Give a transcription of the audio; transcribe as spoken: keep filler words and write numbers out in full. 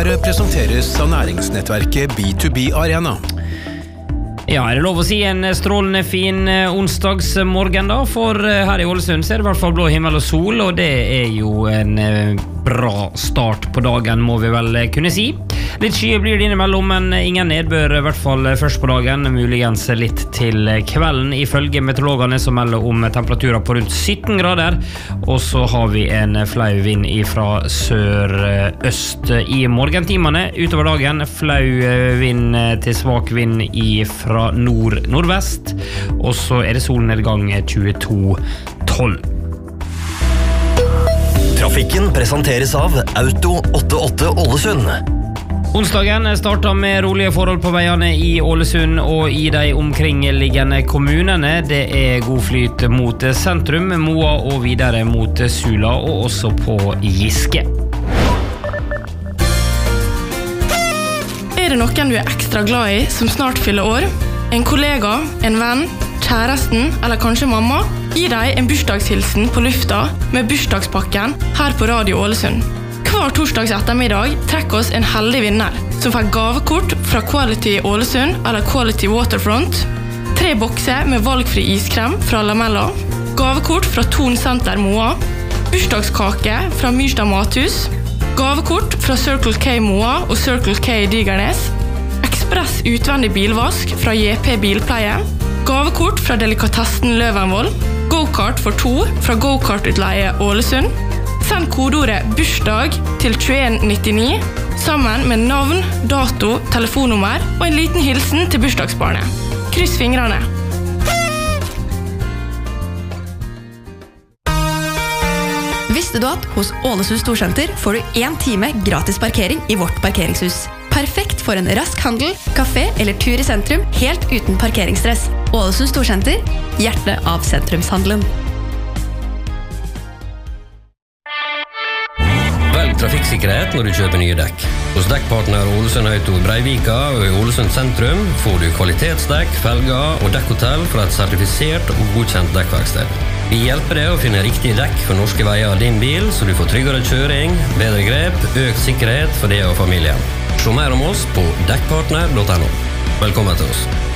Her presenteres av næringsnettverket B to B Arena. Ja, er det lov å si en strålende fin onsdagsmorgen da, for her i Ålesund så er det i hvert fall blå himmel og sol, og det er jo en bra start på dagen, må vi vel kunne si. Litt skyer blir det innimellom, men ingen nedbør, i hvert fall først på dagen, muligens litt til kvelden, ifølge meteorologene som melder om temperaturer på rundt sytten grader, og så har vi en flau vind fra sør-øst i morgentimene. Utover dagen, flau vind til svak vind fra nord-nordvest, og så er det solnedgang tjueto tolv. Trafikken presenteres av Auto åttiåtte Ålesund. Onsdagen starter med rolige forhold på veiene i Ålesund og i de omkringliggende kommunene. Det er god flyt mot sentrum, Moa og videre mot Sula og også på Giske. Er det noen du er ekstra glad i som snart fyller år? En kollega, en venn, kjæresten eller kanskje mamma? Gi deg en bursdagshilsen på lufta med bursdagspakken her på Radio Ålesund. Hver torsdags ettermiddag trekker oss en heldig vinner som får gavekort fra Quality Ålesund eller Quality Waterfront, tre bokser med valgfri iskrem fra Lamella, gavekort fra Ton Center Moa, bursdagskake fra Myrstad Mathus, gavekort fra Circle K Moa og Circle K Digernes, ekspress utvendig bilvask fra J P Bilpleie, gavekort fra Delikatessen Løvenvoll, go-kart for to fra Go-kart-utleie Ålesund. Send kodeordet bursdag til tjueen nittini sammen med navn, dato, telefonnummer og en liten hilsen til bursdagsbarnet. Kryss fingrene! Visste du at hos Ålesund Storsenter får du en time gratis parkering i vårt parkeringshus? Perfekt for en rask handel, kafé eller tur i sentrum, helt uten parkeringsstress. Ålesund Storsenter, hjertet av sentrumshandelen. Velg trafikksikkerhet når du kjøper nye dekk. Hos dekkpartner Ålesund Auto i Breivika og i Ålesund sentrum får du kvalitetsdekk, felger og dekkhotell fra et sertifisert og godkjent dekkverksted. Vi hjelper deg å finne riktige dekk for norske veier av din bil, så du får tryggere kjøring, bedre grep, økt sikkerhet for deg og familien. Se mer om oss på dekkpartner punktum no. Velkommen til oss.